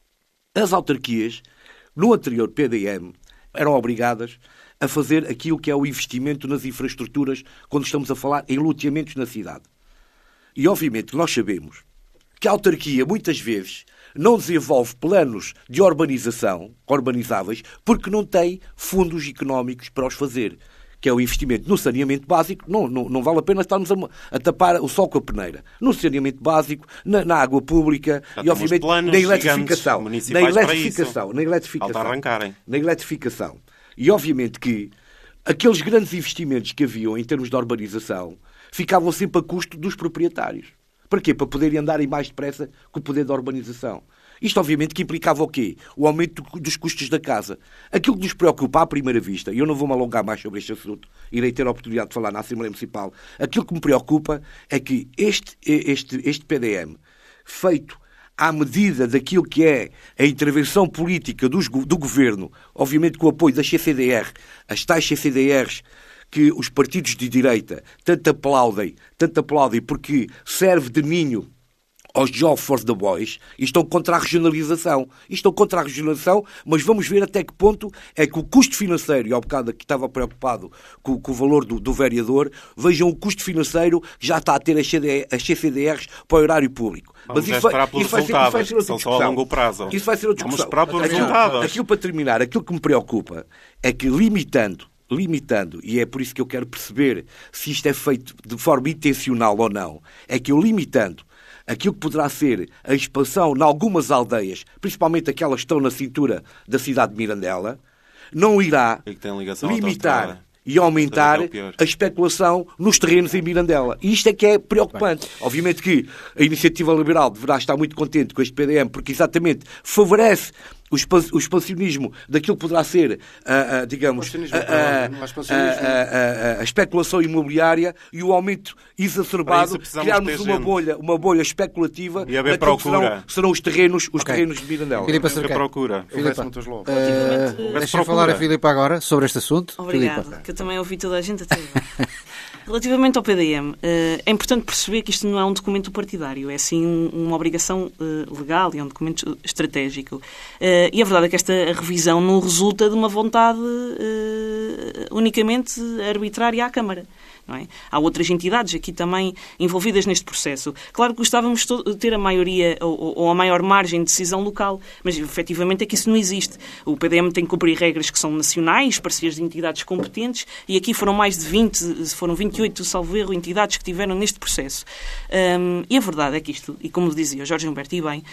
As autarquias, no anterior P D M, eram obrigadas a fazer aquilo que é o investimento nas infraestruturas quando estamos a falar em loteamentos na cidade. E, obviamente, nós sabemos que a autarquia, muitas vezes, não desenvolve planos de urbanização, urbanizáveis, porque não tem fundos económicos para os fazer, que é o investimento no saneamento básico. Não, não, não vale a pena estarmos a, a tapar o sol com a peneira. No saneamento básico, na, na água pública já e, obviamente, na eletrificação. Na eletrificação, na eletrificação. arrancarem. Na eletrificação. E, obviamente, que aqueles grandes investimentos que haviam em termos de urbanização ficavam sempre a custo dos proprietários. Para quê? Para poderem andar mais depressa com o poder da urbanização. Isto, obviamente, que implicava o quê? O aumento dos custos da casa. Aquilo que nos preocupa à primeira vista, e eu não vou me alongar mais sobre este assunto, irei ter a oportunidade de falar na Assembleia Municipal, aquilo que me preocupa é que este, este, este P D M, feito à medida daquilo que é a intervenção política dos, do Governo, obviamente com o apoio da C C D R, as tais C C D Rs, que os partidos de direita tanto aplaudem, tanto aplaudem porque serve de ninho aos Job for the Boys, e estão contra a regionalização. E estão contra a regionalização, mas vamos ver até que ponto é que o custo financeiro, e ao bocado que estava preocupado com, com o valor do, do vereador, vejam o custo financeiro que já está a ter as, C D, as C C D Rs para o horário público. Vamos mas isso vai, isso vai ser, isso vai ser outra são só a longo prazo. Isso vai ser outra discussão. Vamos esperar pelos resultados. Aquilo, para terminar, aquilo que me preocupa é que limitando limitando, e é por isso que eu quero perceber se isto é feito de forma intencional ou não, é que eu limitando aquilo que poderá ser a expansão em algumas aldeias, principalmente aquelas que estão na cintura da cidade de Mirandela, não irá limitar e aumentar a especulação nos terrenos em Mirandela. E isto é que é preocupante. Bem. Obviamente que a Iniciativa Liberal deverá estar muito contente com este P D M, porque exatamente favorece o expansionismo daquilo que poderá ser, uh, uh, digamos, a, a, a, a, a especulação imobiliária e o aumento exacerbado, criarmos uma bolha, uma bolha especulativa e haver procura. Serão, serão os terrenos, os okay. terrenos de Mirandela. Filipe Acerqueira. Procura. Filipe, uh, deixa-me falar a Filipe agora sobre este assunto. Obrigado, Filipe. Que eu também ouvi toda a gente até agora. Relativamente ao P D M, é importante perceber que isto não é um documento partidário, é sim uma obrigação legal e é um documento estratégico. E a verdade é que esta revisão não resulta de uma vontade unicamente arbitrária à Câmara. não é? Há outras entidades aqui também envolvidas neste processo. Claro que gostávamos de ter a maioria ou, ou a maior margem de decisão local, mas efetivamente é que isso não existe. O P D M tem que cumprir regras que são nacionais, parcerias de entidades competentes, e aqui foram mais de vinte, foram vinte e oito, salvo erro, entidades que tiveram neste processo. Um, e a verdade é que isto, e como dizia o Jorge Humberto e bem,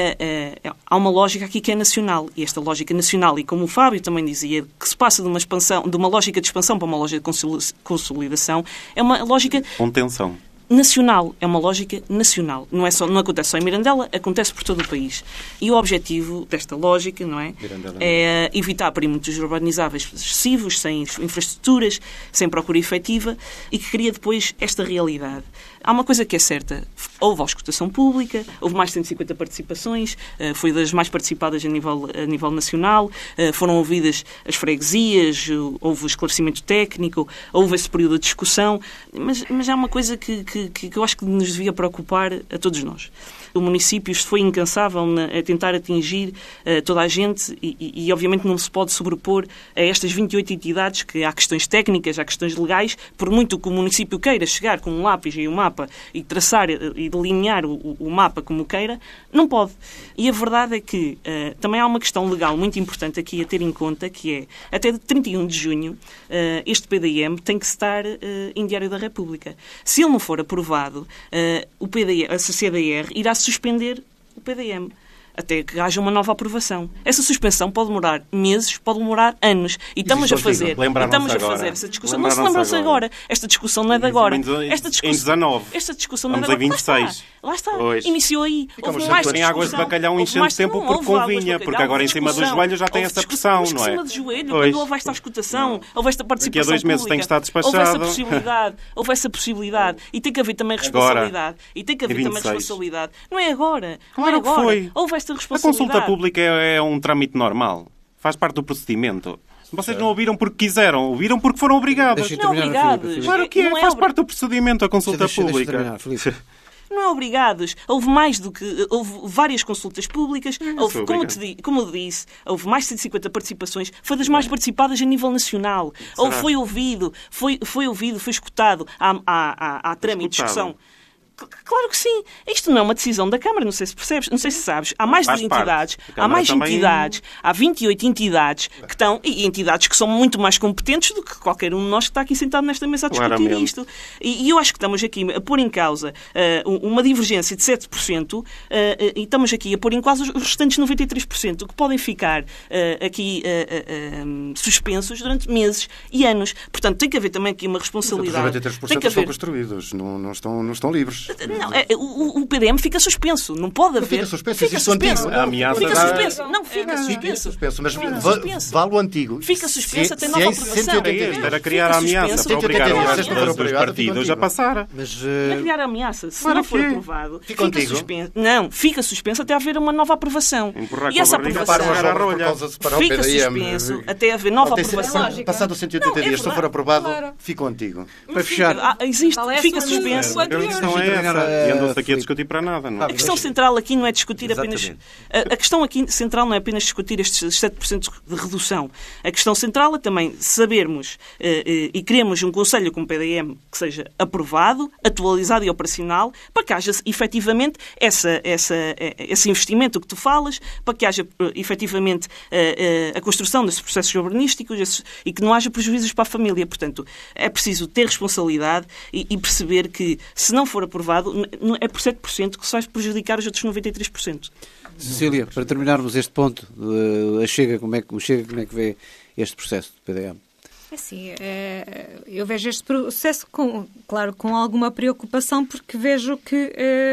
uh, uh, há uma lógica aqui que é nacional, e esta lógica nacional, e como o Fábio também dizia, que se passa de uma expansão, de uma lógica de expansão para uma lógica de consolidação, é uma lógica... Contenção. Nacional, é uma lógica nacional. Não, é só, não acontece só em Mirandela, acontece por todo o país. E o objetivo desta lógica, não é? Mirandela. É evitar perímetros urbanizáveis excessivos, sem infraestruturas, sem procura efetiva, e que cria depois esta realidade. Há uma coisa que é certa, houve auscultação pública, houve mais de cento e cinquenta participações, foi das mais participadas a nível, a nível nacional, foram ouvidas as freguesias, houve o esclarecimento técnico, houve esse período de discussão, mas, mas há uma coisa que, que, que eu acho que nos devia preocupar a todos nós. O município foi incansável na, a tentar atingir uh, toda a gente e, e, e, obviamente, não se pode sobrepor a estas vinte e oito entidades, que há questões técnicas, há questões legais, por muito que o município queira chegar com um lápis e um mapa e traçar e delinear o, o mapa como queira, não pode. E a verdade é que uh, também há uma questão legal muito importante aqui a ter em conta, que é, até de trinta e um de junho, uh, este P D M tem que estar uh, em Diário da República. Se ele não for aprovado, uh, o P D M, a C D R irá suspender o P D M até que haja uma nova aprovação. Essa suspensão pode demorar meses, pode demorar anos. E estamos a fazer, e estamos a fazer essa discussão. Não se lembram-se agora. Esta discussão não é de agora. Esta discussão, em dezanove. Esta discussão não é de agora. vinte e seis. Lá está. Lá está. Iniciou aí. Houve mais em águas de bacalhau enchendo tempo porque convinha, porque agora em cima do joelho já tem essa pressão, não é? Em cima do joelho, quando houve esta escutação, houve esta participação pública. Daqui a dois meses tem que estar despachado. Houve essa possibilidade. Houve essa possibilidade. E tem que haver também responsabilidade. E tem que haver também responsabilidade. Não é agora. Não é agora. Houve esta responsabilidade. A pública é, é um trâmite normal. Faz parte do procedimento. Vocês não ouviram porque quiseram, ouviram porque foram obrigados. Não obrigados. Claro que é, não faz é parte do procedimento a consulta deixa, pública. Deixa não é obrigados. Houve mais do que... Houve várias consultas públicas. Houve, como, te, como eu disse, houve mais de cento e cinquenta participações. Foi das mais participadas a nível nacional. Ou foi ouvido, foi, foi ouvido, foi escutado. Há, há, há, há trâmite de discussão. Claro que sim. Isto não é uma decisão da Câmara, não sei se percebes, não sei se sabes. Há mais de entidades, há mais também... entidades, há vinte e oito entidades que estão, e entidades que são muito mais competentes do que qualquer um de nós que está aqui sentado nesta mesa a discutir Claramente. isto. E, e eu acho que estamos aqui a pôr em causa uh, uma divergência de sete por cento uh, uh, e estamos aqui a pôr em causa os restantes noventa e três por cento que podem ficar uh, aqui uh, uh, um, suspensos durante meses e anos. Portanto, tem que haver também aqui uma responsabilidade. Os noventa e três por cento tem que haver... estão construídos, não, não, estão, não estão livres. Não, é, o, o P D M fica suspenso. Não pode haver. Não fica suspenso. Fica suspenso. A ameaça fica da... suspenso. Não, fica é, suspenso. suspenso. Mas fica va suspenso. vale o antigo. Fica suspenso se, até se nova é aprovação. Era criar a ameaça para obrigar os partidos a passar. Mas, uh... Não é criar a ameaça. Se não for aprovado, fica suspenso. Não, fica suspenso até haver uma nova aprovação. E essa aprovação fica suspenso até haver nova aprovação. Passado cento e oitenta dias, se for aprovado, fica o antigo. Para fechar. Existe, fica suspenso. A questão é essa. E andou-se aqui a discutir para nada, não é? A questão central aqui não é discutir apenas... A, a questão aqui central não é apenas discutir estes sete por cento de redução. A questão central é também sabermos eh, eh, e queremos um Conselho com o P D M que seja aprovado, atualizado e operacional, para que haja efetivamente essa, essa, esse investimento que tu falas, para que haja efetivamente eh, eh, a construção desses processos urbanísticos esses, e que não haja prejuízos para a família. Portanto, é preciso ter responsabilidade e, e perceber que, se não for aprovado, é por sete por cento que se vai prejudicar os outros noventa e três por cento. Cecília, para terminarmos este ponto, a Chega, como é que, o Chega, como é que vê este processo do P D M? Assim, é, eu vejo este processo, com, claro, com alguma preocupação, porque vejo que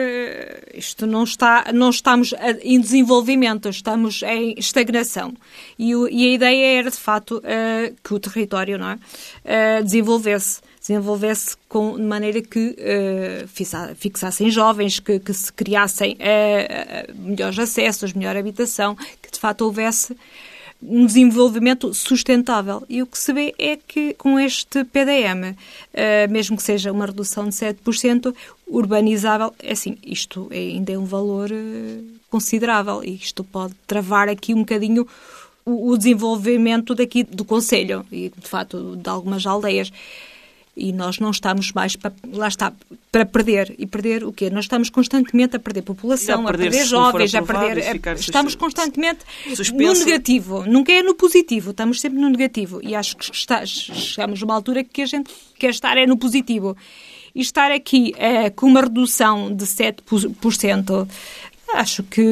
é, isto não está, não estamos em desenvolvimento, estamos em estagnação. E, o, e a ideia era, de facto, é, que o território, não é, é, desenvolvesse. desenvolvesse com, de maneira que uh, fixassem jovens, que, que se criassem uh, melhores acessos, melhor habitação, que de facto houvesse um desenvolvimento sustentável. E o que se vê é que com este P D M, uh, mesmo que seja uma redução de sete por cento, urbanizável, é assim, isto ainda é um valor uh, considerável e isto pode travar aqui um bocadinho o, o desenvolvimento daqui do concelho e, de facto, de algumas aldeias. E nós não estamos mais para, lá está, para perder. E perder o quê? Nós estamos constantemente a perder população, a perder, a perder jovens, a perder... A, estamos constantemente suspenso. No negativo. Nunca é no positivo. Estamos sempre no negativo. E acho que está, chegamos a uma altura que a gente quer estar é no positivo. E estar aqui é, com uma redução de sete por cento... Acho que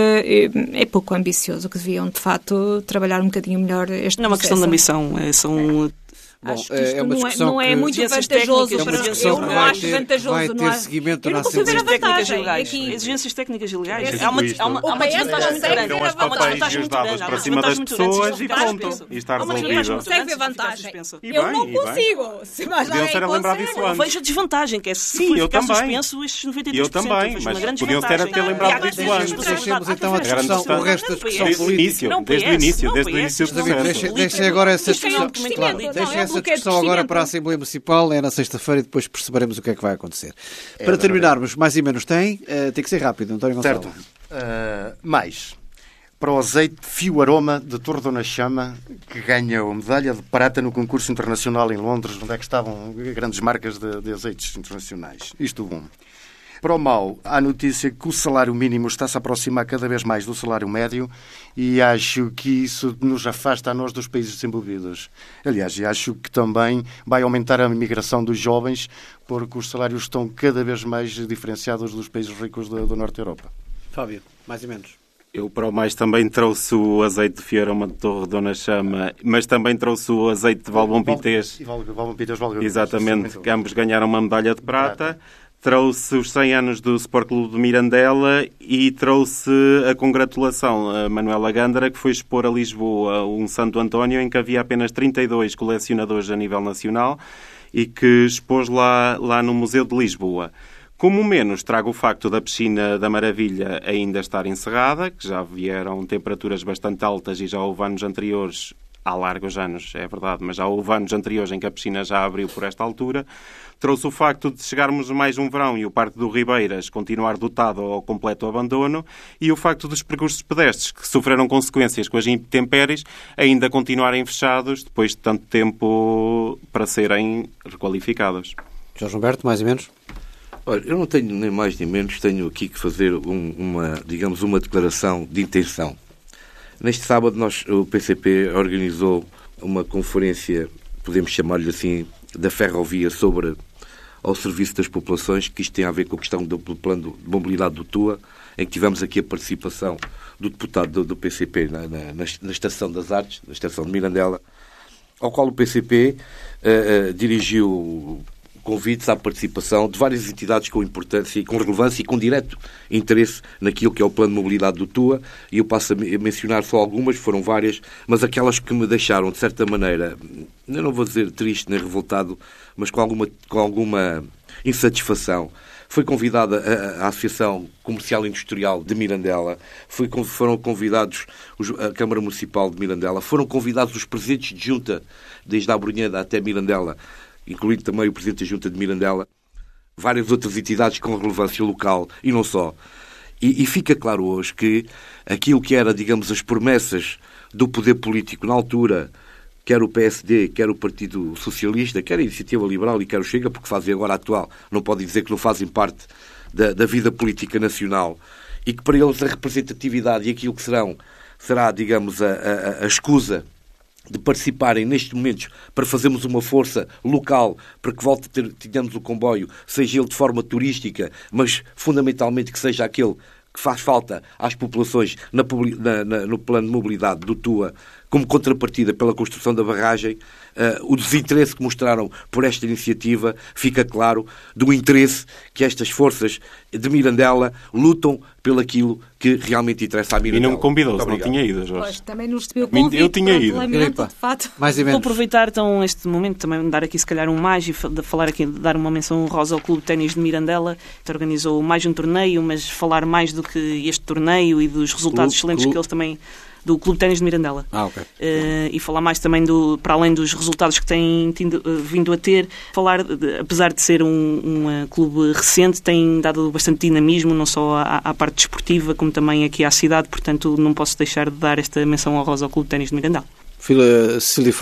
uh, é pouco ambicioso, que deviam, de facto, trabalhar um bocadinho melhor este processo. Não é uma questão de ambição, é, são... Bom, acho que isto é uma não, é, não é muito vantajoso para nós. Eu não acho vantajoso. Vai ter seguimento eu não consigo ver a vantagem. Aqui. Exigências técnicas e legais. É há uma, há uma, há uma desvantagem muito grande. Há uma desvantagem muito grande. Para cima das pessoas e ponto. E está resolvido. Não consegue ver vantagem. Eu não consigo. Se mais podiam ser a lembrar disso antes. Eu vejo a desvantagem, que é se Sim, eu também. suspenso estes noventa e três por cento. Eu também, mas podiam ter a ter lembrado disso antes. Deixemos então a discussão, o resto da discussão política. Desde o início, desde o início do processo. Deixem agora essa discussão. Deixem essa discussão agora para a Assembleia Municipal, é na sexta-feira e depois perceberemos o que é que vai acontecer. É, para terminarmos, mais e menos tem, uh, tem que ser rápido, António Gonçalves. Certo. Uh, mais, para o azeite Fio Aroma de Torre Dona Chama, que ganha a medalha de prata no concurso internacional em Londres, onde é que estavam grandes marcas de, de azeites internacionais. Isto bom. Para o mau, há a notícia que o salário mínimo está-se a aproximar cada vez mais do salário médio e acho que isso nos afasta a nós dos países desenvolvidos. Aliás, acho que também vai aumentar a migração dos jovens porque os salários estão cada vez mais diferenciados dos países ricos do, do Norte da Europa. Fábio, mais ou menos. Eu, para o mais, também trouxe o azeite de Fiorama de Torre Dona Chama, mas também trouxe o azeite de Valbom Pités. E Valbom Pités, Valbom. Exatamente, que ambos ganharam uma medalha de prata. Trouxe os cem anos do Sport Clube de Mirandela e trouxe a congratulação a Manuela Gândara, que foi expor a Lisboa um Santo António em que havia apenas trinta e dois colecionadores a nível nacional e que expôs lá, lá no Museu de Lisboa. Como menos, trago o facto da Piscina da Maravilha ainda estar encerrada, que já vieram temperaturas bastante altas e já houve anos anteriores, há largos anos, é verdade, mas já houve anos anteriores em que a piscina já abriu por esta altura. Trouxe o facto de chegarmos a mais um verão e o Parque do Ribeiras continuar dotado ao completo abandono e o facto dos percursos pedestres, que sofreram consequências com as intempéries, ainda continuarem fechados depois de tanto tempo para serem requalificados. Jorge Humberto, mais ou menos? Olha, eu não tenho nem mais nem menos, tenho aqui que fazer um, uma, digamos, uma declaração de intenção. Neste sábado nós, o P C P organizou uma conferência, podemos chamar-lhe assim, da ferrovia sobre ao serviço das populações, que isto tem a ver com a questão do plano de mobilidade do Tua, em que tivemos aqui a participação do deputado do, do P C P na, na, na Estação das Artes, na Estação de Mirandela, ao qual o P C P uh, uh, dirigiu convites à participação de várias entidades com importância e com relevância e com direto interesse naquilo que é o plano de mobilidade do Tua, e eu passo a mencionar só algumas, foram várias, mas aquelas que me deixaram, de certa maneira, eu não vou dizer triste nem revoltado, mas com alguma, com alguma insatisfação. Foi convidada a, a Associação Comercial e Industrial de Mirandela, foi, foram convidados os, a Câmara Municipal de Mirandela, foram convidados os presidentes de junta, desde a Abrunheda até Mirandela, incluindo também o Presidente da Junta de Mirandela, várias outras entidades com relevância local e não só. E, e fica claro hoje que aquilo que era, digamos, as promessas do poder político na altura, quer o P S D, quer o Partido Socialista, quer a Iniciativa Liberal e quer o Chega, porque fazem agora atual, não podem dizer que não fazem parte da, da vida política nacional, e que para eles a representatividade e aquilo que serão, será, digamos, a, a, a escusa de participarem nestes momentos para fazermos uma força local para que volte a ter, tenhamos o comboio, seja ele de forma turística, mas fundamentalmente que seja aquele que faz falta às populações na, na, na, no plano de mobilidade do Tua, como contrapartida pela construção da barragem. Uh, o desinteresse que mostraram por esta iniciativa fica claro do interesse que estas forças de Mirandela lutam pelo aquilo que realmente interessa à Mirandela. E não me convidou, se não tinha ido, Jorge. Pois, também não recebeu o convite. Eu tinha ido. Lamento, de fato. Mais e menos. Vou aproveitar então este momento também dar aqui se calhar um mais e de falar aqui, de dar uma menção honrosa ao Clube de Ténis de Mirandela, que organizou mais um torneio, mas falar mais do que este torneio e dos resultados clube, excelentes clube. que eles também... do Clube de Ténis de Mirandela. Ah, ok. Uh, e falar mais também, do, para além dos resultados que têm tindo, uh, vindo a ter, falar, de, apesar de ser um, um uh, clube recente, tem dado bastante dinamismo, não só à, à parte desportiva, como também aqui à cidade, portanto não posso deixar de dar esta menção honrosa ao Clube de Ténis de Mirandela. Filha Cecília Ferreira.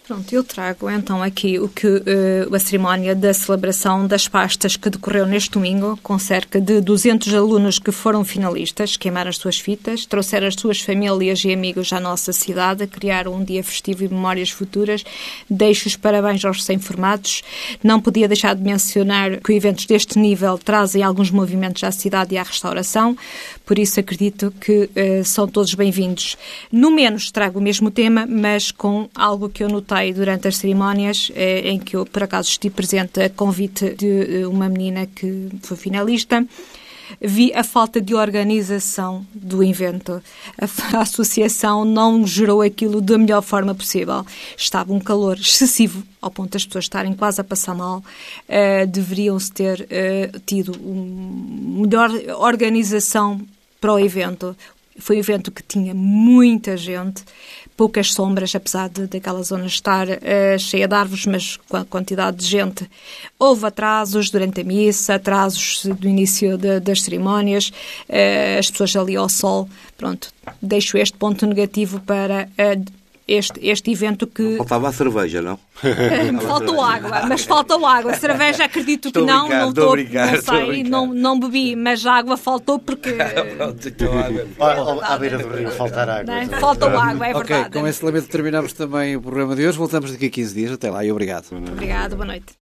Pronto, eu trago então aqui o que uh, a cerimónia da celebração das pastas que decorreu neste domingo, com cerca de duzentos alunos que foram finalistas, queimaram as suas fitas, trouxeram as suas famílias e amigos à nossa cidade, criaram um dia festivo e memórias futuras. Deixo os parabéns aos recém-formados. Não podia deixar de mencionar que eventos deste nível trazem alguns movimentos à cidade e à restauração, por isso acredito que uh, são todos bem-vindos. No menos trago o mesmo tema, mas com algo que eu notei durante as cerimónias, eh, em que eu, por acaso, estive presente a convite de eh, uma menina que foi finalista. Vi a falta de organização do evento. A, a associação não gerou aquilo da melhor forma possível. Estava um calor excessivo, ao ponto das pessoas estarem quase a passar mal. Uh, deveriam-se ter uh, tido uma melhor organização para o evento. Foi um evento que tinha muita gente, poucas sombras, apesar de daquela zona estar uh, cheia de árvores, mas com a quantidade de gente. Houve atrasos durante a missa, atrasos do início de, das cerimónias, uh, as pessoas ali ao sol. Pronto, deixo este ponto negativo para uh, este, este evento que... Faltava a cerveja, não? Faltou água, mas faltou água. A cerveja acredito que estou não, brincando, não, estou tô, brincando, não estou sei, brincando. não, não bebi, mas a água faltou porque... Pronto, então, água. Olha, à beira do rio faltar água. Não é? Faltou água, é verdade. Ok, com esse lamento terminamos também o programa de hoje. Voltamos daqui a quinze dias. Até lá e obrigado. Obrigada, boa noite.